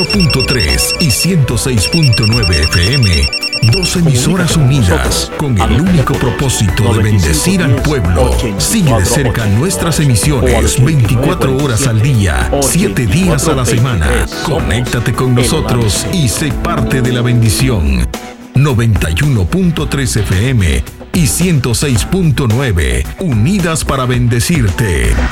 91.3 y 106.9 FM. Dos emisoras unidas con el único propósito de bendecir al pueblo. Sigue de cerca nuestras emisiones 24 horas al día, 7 días a la semana. Conéctate con nosotros y sé parte de la bendición. 91.3 FM y 106.9, unidas para bendecirte.